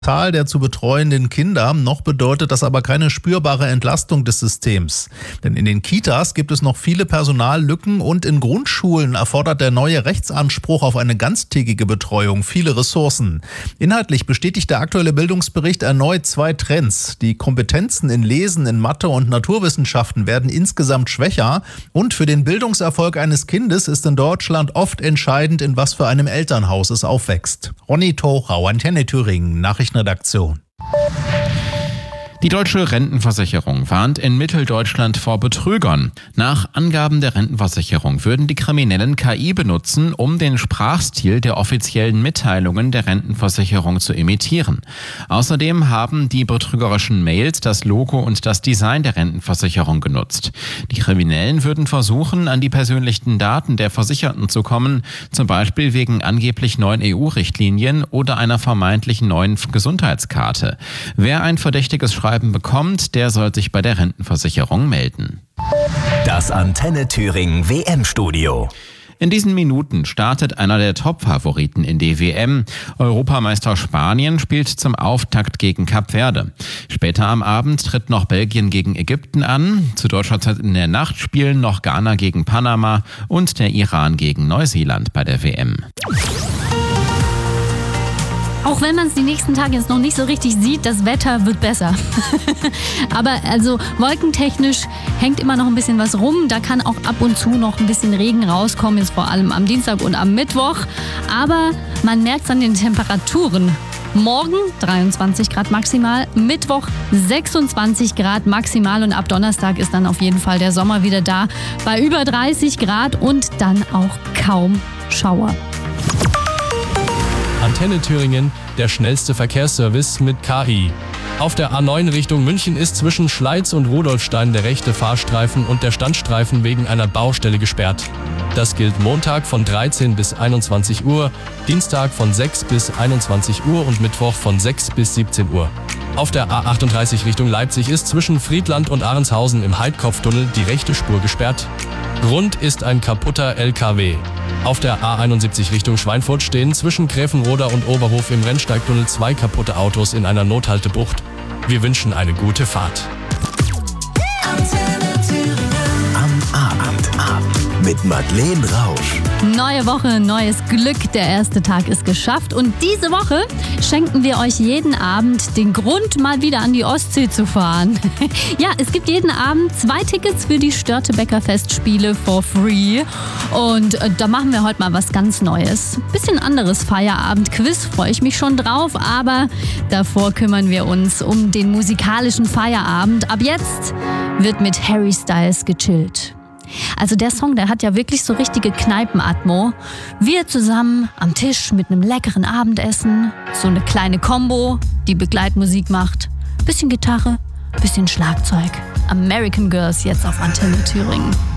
Zahl der zu betreuenden Kinder. Noch bedeutet das aber keine spürbare Entlastung des Systems. Denn in den Kitas gibt es noch viele Personallücken und in Grundschulen erfordert der neue Rechtsanspruch auf eine ganztägige Betreuung viele Ressourcen. Inhaltlich bestätigt der aktuelle Bildungsbericht erneut 2 Trends. Die Kompetenzen in Lesen, in Mathe und Naturwissenschaften werden insgesamt schwächer und für den Bildungserfolg eines Kindes ist in Deutschland oft entscheidend, in was für einem Elternhaus es aufwächst. Ronny Tochau, Antenne Thüringen, Nachrichtenredaktion. Die Deutsche Rentenversicherung warnt in Mitteldeutschland vor Betrügern. Nach Angaben der Rentenversicherung würden die Kriminellen KI benutzen, um den Sprachstil der offiziellen Mitteilungen der Rentenversicherung zu imitieren. Außerdem haben die betrügerischen Mails das Logo und das Design der Rentenversicherung genutzt. Die Kriminellen würden versuchen, an die persönlichen Daten der Versicherten zu kommen, zum Beispiel wegen angeblich neuen EU-Richtlinien oder einer vermeintlichen neuen Gesundheitskarte. Wer ein verdächtiges Schreiben bekommt, der soll sich bei der Rentenversicherung melden. Das Antenne Thüringen WM-Studio. In diesen Minuten startet einer der Top-Favoriten in die WM. Europameister Spanien spielt zum Auftakt gegen Kap Verde. Später am Abend tritt noch Belgien gegen Ägypten an. Zu deutscher Zeit in der Nacht spielen noch Ghana gegen Panama und der Iran gegen Neuseeland bei der WM. Auch wenn man es die nächsten Tage jetzt noch nicht so richtig sieht, das Wetter wird besser. Aber also wolkentechnisch hängt immer noch ein bisschen was rum. Da kann auch ab und zu noch ein bisschen Regen rauskommen, jetzt vor allem am Dienstag und am Mittwoch. Aber man merkt es an den Temperaturen. Morgen 23 Grad maximal, Mittwoch 26 Grad maximal und ab Donnerstag ist dann auf jeden Fall der Sommer wieder da bei über 30 Grad und dann auch kaum Schauer. Antenne Thüringen, der schnellste Verkehrsservice mit KI. Auf der A9 Richtung München ist zwischen Schleiz und Rudolfstein der rechte Fahrstreifen und der Standstreifen wegen einer Baustelle gesperrt. Das gilt Montag von 13 bis 21 Uhr, Dienstag von 6 bis 21 Uhr und Mittwoch von 6 bis 17 Uhr. Auf der A38 Richtung Leipzig ist zwischen Friedland und Ahrenshausen im Heidkopftunnel die rechte Spur gesperrt. Grund ist ein kaputter LKW. Auf der A71 Richtung Schweinfurt stehen zwischen Gräfenroda und Oberhof im Rennsteigtunnel 2 kaputte Autos in einer Nothaltebucht. Wir wünschen eine gute Fahrt. Am Abend mit Madeleine Rausch. Neue Woche, neues Glück. Der erste Tag ist geschafft. Und diese Woche schenken wir euch jeden Abend den Grund, mal wieder an die Ostsee zu fahren. Ja, es gibt jeden Abend 2 Tickets für die Störtebeker Festspiele for free. Und da machen wir heute mal was ganz Neues. Bisschen anderes Feierabend-Quiz, freue ich mich schon drauf. Aber davor kümmern wir uns um den musikalischen Feierabend. Ab jetzt wird mit Harry Styles gechillt. Also der Song, der hat ja wirklich so richtige Kneipenatmo. Wir zusammen am Tisch mit einem leckeren Abendessen, so eine kleine Combo, die Begleitmusik macht. Bisschen Gitarre, bisschen Schlagzeug. American Girls jetzt auf Antenne Thüringen.